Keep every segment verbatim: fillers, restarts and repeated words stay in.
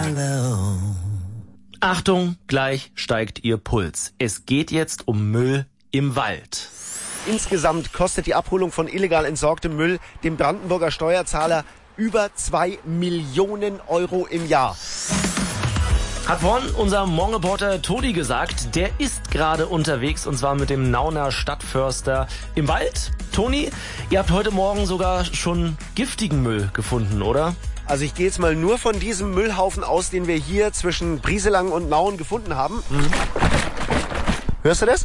Achtung, gleich steigt Ihr Puls. Es geht jetzt um Müll im Wald. Insgesamt kostet die Abholung von illegal entsorgtem Müll dem Brandenburger Steuerzahler über zwei Millionen Euro im Jahr. Hat vorhin unser Morgenreporter Toni gesagt, der ist gerade unterwegs und zwar mit dem Nauner Stadtförster im Wald. Toni, ihr habt heute Morgen sogar schon giftigen Müll gefunden, oder? Also ich gehe jetzt mal nur von diesem Müllhaufen aus, den wir hier zwischen Brieselang und Nauen gefunden haben. Mhm. Hörst du das?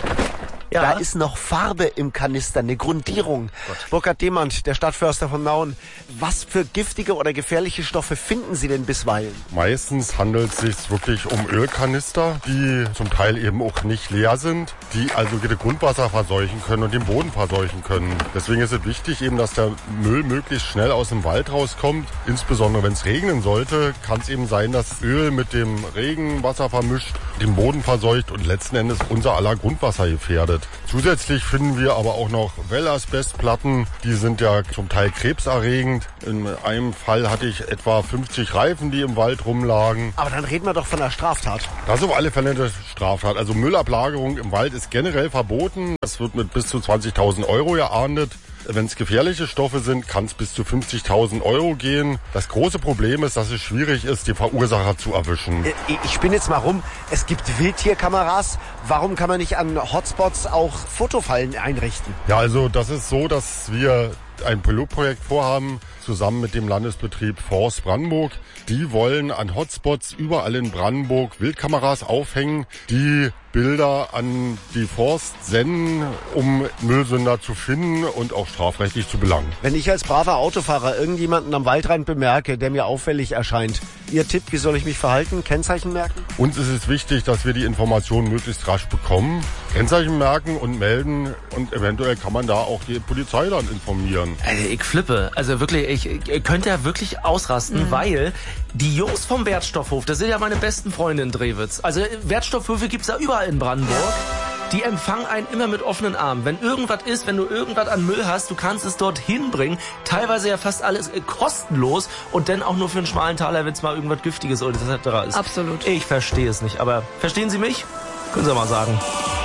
Ja. Da ist noch Farbe im Kanister, eine Grundierung. Gott. Burkhard Demand, der Stadtförster von Nauen. Was für giftige oder gefährliche Stoffe finden Sie denn bisweilen? Meistens handelt es sich wirklich um Ölkanister, die zum Teil eben auch nicht leer sind, die also das Grundwasser verseuchen können und den Boden verseuchen können. Deswegen ist es wichtig eben, dass der Müll möglichst schnell aus dem Wald rauskommt. Insbesondere wenn es regnen sollte, kann es eben sein, dass Öl mit dem Regenwasser vermischt, den Boden verseucht und letzten Endes unser aller Grundwasser gefährdet. Zusätzlich finden wir aber auch noch Wellasbestplatten, die sind ja zum Teil krebserregend. In einem Fall hatte ich etwa fünfzig Reifen, die im Wald rumlagen. Aber dann reden wir doch von einer Straftat. Das ist auf alle Fälle eine Straftat. Also Müllablagerung im Wald ist generell verboten. Das wird mit bis zu zwanzigtausend Euro geahndet. Wenn es gefährliche Stoffe sind, kann es bis zu fünfzigtausend Euro gehen. Das große Problem ist, dass es schwierig ist, die Verursacher zu erwischen. Ich spinne jetzt mal rum. Es gibt Wildtierkameras. Warum kann man nicht an Hotspots auch Fotofallen einrichten? Ja, also das ist so, dass wir ein Pilotprojekt vorhaben, zusammen mit dem Landesbetrieb Forst Brandenburg. Die wollen an Hotspots überall in Brandenburg Wildkameras aufhängen, die Bilder an die Forst senden, um Müllsünder zu finden und auch strafrechtlich zu belangen. Wenn ich als braver Autofahrer irgendjemanden am Waldrand bemerke, der mir auffällig erscheint, Ihr Tipp, wie soll ich mich verhalten? Kennzeichen merken? Uns ist es wichtig, dass wir die Informationen möglichst rasch bekommen, Kennzeichen merken und melden und eventuell kann man da auch die Polizei dann informieren. Also ich flippe, also wirklich, ich, ich könnte ja wirklich ausrasten, mhm. weil die Jungs vom Wertstoffhof, das sind ja meine besten Freunde in Drewitz. Also Wertstoffhöfe gibt's ja überall in Brandenburg. Die empfangen einen immer mit offenen Armen. Wenn irgendwas ist, wenn du irgendwas an Müll hast, du kannst es dort hinbringen. Teilweise ja fast alles äh, kostenlos und dann auch nur für einen schmalen Taler, wenn es mal irgendwas Giftiges oder et cetera ist. Absolut. Ich verstehe es nicht, aber verstehen Sie mich? Können Sie mal sagen.